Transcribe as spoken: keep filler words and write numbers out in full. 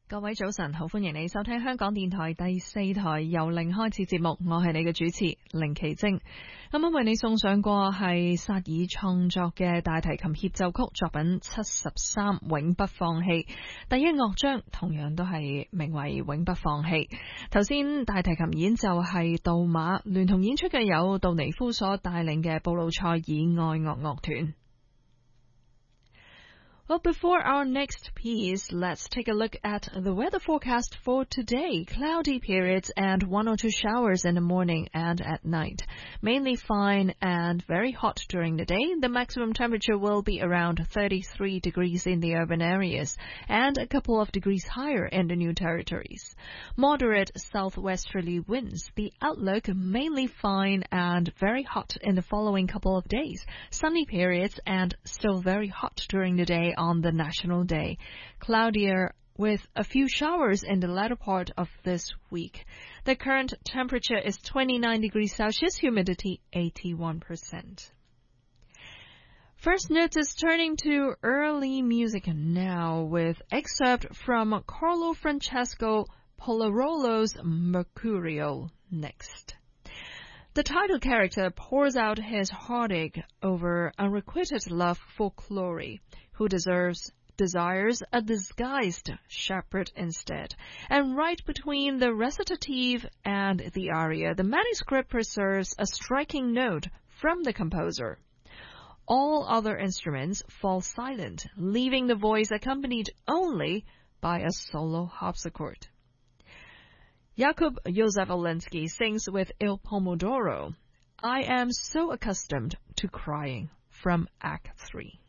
各位早晨，好歡迎你收聽香港電台第四台由零開始節目，我係你嘅主持凌奇晶。啱啱為你送上過係薩爾創作嘅大提琴協奏曲作品七十三永不放棄，第一樂章同樣都係名為永不放棄。頭先大提琴演奏係杜馬，聯同演出嘅有杜尼夫所帶領嘅布魯塞爾愛樂樂團。Well, before our next piece, let's take a look at the weather forecast for today. Cloudy periods and one or two showers in the morning and at night. Mainly fine and very hot during the day. The maximum temperature will be around thirty-three degrees in the urban areas and a couple of degrees higher in the new territories. Moderate southwesterly winds. The outlook mainly fine and very hot in the following couple of days. Sunny periods and still very hot during the day on the National Day. Cloudier with a few showers in the latter part of this week. The current temperature is twenty-nine degrees Celsius, humidity eighty-one percent. First notice turning to early music now with excerpt from Carlo Francesco Polarolo's Mercurio next. The title character pours out his heartache over unrequited love for Chloe, who deserves desires a disguised shepherd instead. And right between the recitative and the aria, the manuscript preserves a striking note from the composer. All other instruments fall silent, leaving the voice accompanied only by a solo harpsichord. Jakub Józef Olinsky sings with Il Pomodoro, I am so accustomed to crying, from Act three.